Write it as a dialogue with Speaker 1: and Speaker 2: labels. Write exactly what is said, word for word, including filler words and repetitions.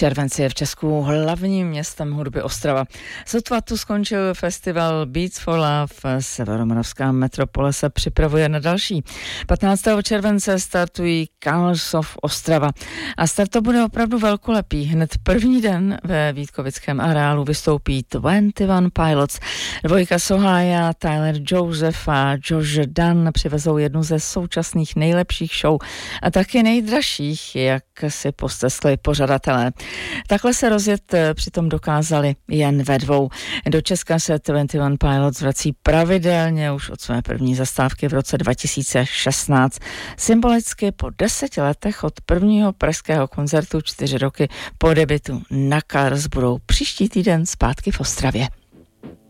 Speaker 1: červenci je v Česku hlavním městem hudby Ostrava. Sotva tu skončil festival Beats for Love, severomoravská metropole se připravuje na další. patnáctého července startují Colors of Ostrava a start to bude opravdu velkolepý. Hned první den ve Vítkovickém areálu vystoupí dvacet jedna Pilots. Dvojka Sohaja, Tyler Joseph a Josh Dunn přivezou jednu ze současných nejlepších show a taky nejdražších, jak si posteskli pořadatelé. Takhle se rozjet přitom dokázali jen ve dvou. Do Česka se dvacet jedna Pilots vrací pravidelně už od své první zastávky v roce dva tisíce šestnáct. Symbolicky po deseti letech od prvního pražského koncertu čtyři roky po debutu na Cars budou příští týden zpátky v Ostravě.